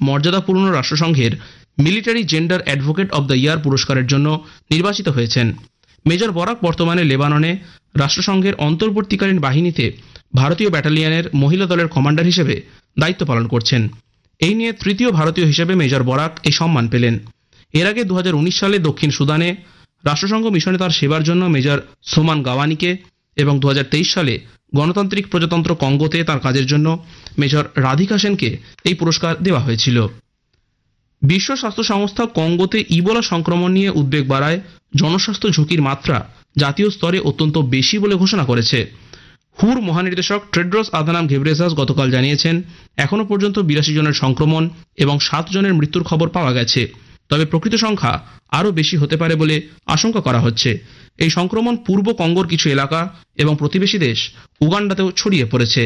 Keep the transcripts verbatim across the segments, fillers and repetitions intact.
মর্যাদাপূর্ণ রাষ্ট্রসংঘের military gender advocate of the year পুরস্কারের জন্য নির্বাচিত হয়েছেন। মেজর বরাক বর্তমানে লেবাননে রাষ্ট্রসংঘের অন্তর্বর্তীকালীন বাহিনীতে ভারতীয় ব্যাটালিয়নের মহিলা দলের কমান্ডার হিসেবে দায়িত্ব পালন করছেন। এই নিয়ে তৃতীয় ভারতীয় হিসেবে মেজর বরাক এই সম্মান পেলেন। এর আগে দু হাজার উনিশ সালে দক্ষিণ সুদানে রাষ্ট্রসংঘ মিশনে তার সেবার জন্য মেজর সোমান গাওয়ানিকে এবং দু হাজার তেইশ সালে গণতান্ত্রিক প্রজাতন্ত্র কঙ্গোতে তার কাজের জন্য মেজর রাধিকা সেনকে এই পুরস্কার দেওয়া হয়েছিল। বিশ্ব স্বাস্থ্য সংস্থা কঙ্গোতে ইবোলা সংক্রমণ নিয়ে উদ্বেগ বাড়ায় জনস্বাস্থ্য ঝুঁকির মাত্রা জাতীয় স্তরে অত্যন্ত বেশি বলে ঘোষণা করেছে। হুর মহানির্দেশক টেড্রোস আধানাম ঘেব্রেসাস গতকাল জানিয়েছেন, এখনও পর্যন্ত বিরাশি জনের সংক্রমণ এবং সাত জনের মৃত্যুর খবর পাওয়া গেছে, তবে প্রকৃত সংখ্যা আরও বেশি হতে পারে বলে আশঙ্কা করা হচ্ছে। এই সংক্রমণ পূর্ব কঙ্গোর কিছু এলাকা এবং প্রতিবেশী দেশ উগান্ডাতেও ছড়িয়ে পড়েছে।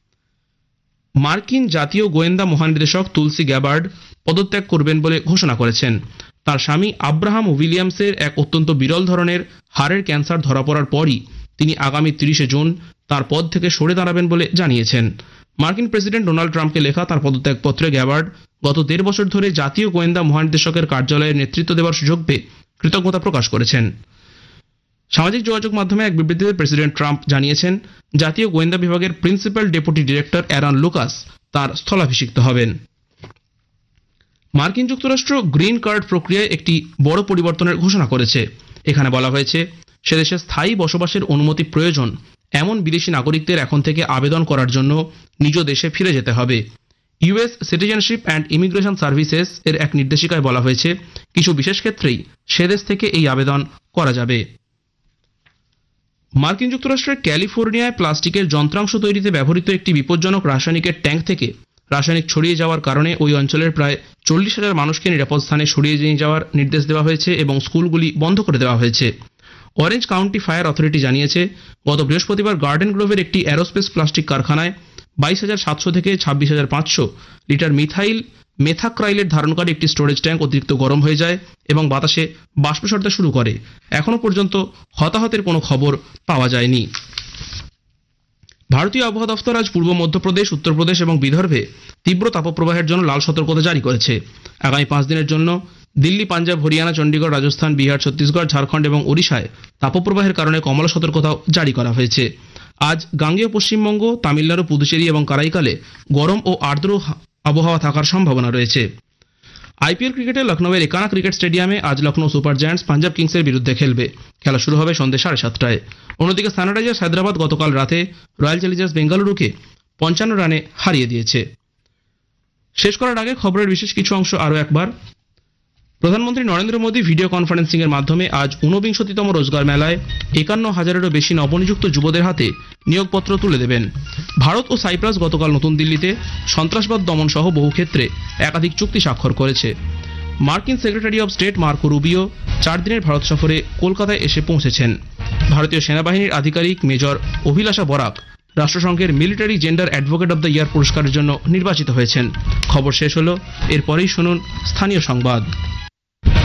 মার্কিন জাতীয় গোয়েন্দা মহানির্দেশক তুলসি গ্যাবার্ড পদত্যাগ করবেন বলে ঘোষণা করেছেন। তার স্বামী আব্রাহাম উইলিয়ামসের এক অত্যন্ত বিরল ধরনের হাড়ের ক্যান্সার ধরা পড়ার পরই তিনি আগামী তিরিশে জুন তার পদ থেকে সরে দাঁড়াবেন বলে জানিয়েছেন। মার্কিন প্রেসিডেন্ট ডোনাল্ড ট্রাম্পকে লেখা তার পদত্যাগপত্রে গ্যাবার্ড গত দেড় বছর ধরে জাতীয় গোয়েন্দা মহানির্দেশকের কার্যালয়ের নেতৃত্ব দেওয়ার সুযোগ পেয়ে কৃতজ্ঞতা প্রকাশ করেছেন। সামাজিক যোগাযোগ মাধ্যমে এক বিবৃতিতে প্রেসিডেন্ট ট্রাম্প জানিয়েছেন, জাতীয় গোয়েন্দা বিভাগের principal deputy director Aaron Lucas তার স্থলাভিষিক্ত হবেন। মার্কিন যুক্তরাষ্ট্র গ্রিন কার্ড প্রক্রিয়ায় একটি বড় পরিবর্তনের ঘোষণা করেছে। এখানে বলা হয়েছে, সেদেশে স্থায়ী বসবাসের অনুমতি প্রয়োজন এমন বিদেশি নাগরিকদের এখন থেকে আবেদন করার জন্য নিজ দেশে ফিরে যেতে হবে। US citizenship and immigration services এর এক নির্দেশিকায় বলা হয়েছে, কিছু বিশেষ ক্ষেত্রেই সেদেশ থেকে এই আবেদন করা যাবে। মার্কিন যুক্তরাষ্ট্রের ক্যালিফোর্নিয়ায় প্লাস্টিকের যন্ত্রাংশ তৈরিতে ব্যবহৃত একটি বিপজ্জনক রাসায়নিকের ট্যাঙ্ক থেকে রাসায়নিক ছড়িয়ে যাওয়ার কারণে ওই অঞ্চলের প্রায় চল্লিশ হাজার মানুষকে নিরাপদ স্থানে সরিয়ে নিয়ে যাওয়ার নির্দেশ দেওয়া হয়েছে এবং স্কুলগুলি বন্ধ করে দেওয়া হয়েছে। অরেঞ্জ কাউন্টি ফায়ার অথরিটি জানিয়েছে, গত বৃহস্পতিবার গার্ডেন গ্রোভের একটি অ্যারোস্পেস প্লাস্টিক কারখানায় বাইশ হাজার সাতশো থেকে ছাব্বিশ হাজার পাঁচশো লিটার মিথাইল মেথাক্রাইলের ধারণকারী একটি স্টোরেজ ট্যাঙ্ক অতিরিক্ত গরম হয়ে যায় এবং বাতাসে বাষ্প ছাড়তে শুরু করে। এখনও পর্যন্ত হতাহতের কোনো খবর পাওয়া যায়নি। ভারতীয় আবহাওয়া দফতর আজ পূর্ব মধ্যপ্রদেশ, উত্তরপ্রদেশ এবং বিদর্ভে তীব্র তাপপ্রবাহের জন্য লাল সতর্কতা জারি করেছে। আগামী পাঁচ দিনের জন্য দিল্লি, পাঞ্জাব, হরিয়ানা, চণ্ডীগড়, রাজস্থান, বিহার, ছত্তিশগড়, ঝাড়খণ্ড এবং ওড়িশায় তাপপ্রবাহের কারণে কমলা সতর্কতাও জারি করা হয়েছে। আজ গাঙ্গেয় পশ্চিমবঙ্গ, তামিলনাড়ু, পুদুচেরি এবং কারাইকালে গরম ও আর্দ্র আবহাওয়া থাকার সম্ভাবনা রয়েছে। আইপিএল ক্রিকেটে লখনৌয়ের একানা ক্রিকেট স্টেডিয়ামে আজ লখনৌ সুপার জায়ান্টস পাঞ্জাব কিংসের বিরুদ্ধে খেলবে। খেলা শুরু হবে সন্ধ্যে সাড়ে সাতটায়। অন্যদিকে সানরাইজার্স হায়দ্রাবাদ গতকাল রাতে রয়্যাল চ্যালেঞ্জার্স বেঙ্গালুরুকে পঞ্চান্ন রানে হারিয়ে দিয়েছে। শেষ করার আগে খবরের বিশেষ কিছু অংশ আরও একবার। প্রধানমন্ত্রী নরেন্দ্র মোদী ভিডিও কনফারেন্সিং এর মাধ্যমে আজ ঊনবিংশতিতম রোজগার মেলায় একান্ন হাজারেরও বেশি নবনিযুক্ত যুবদের হাতে নিয়োগপত্র তুলে দেবেন। ভারত ও সাইপ্রাস গতকাল নতুন দিল্লিতে সন্ত্রাসবাদ দমন সহ বহু ক্ষেত্রে একাধিক চুক্তি স্বাক্ষর করেছে। মার্কিন secretary of state Marco Rubio চার দিনের ভারত সফরে কলকাতায় এসে পৌঁছেছেন। ভারতীয় সেনাবাহিনীর আধিকারিক major অভিলাষা Barak রাষ্ট্রসংঘের military gender advocate of the year পুরস্কারের জন্য নির্বাচিত হয়েছেন। খবর শেষ হলো, এরপরেই শুনুন স্থানীয় সংবাদ।